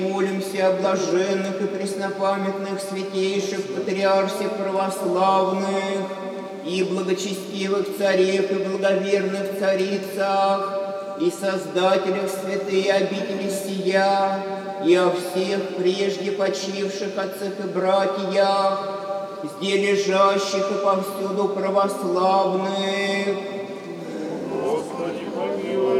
Молимся о блаженных и преснопамятных святейших патриарсих православных и благочестивых царях и благоверных царицах, и создателях святые обители сия, и о всех прежде почивших отцах и братьях, здесь лежащих и повсюду православных.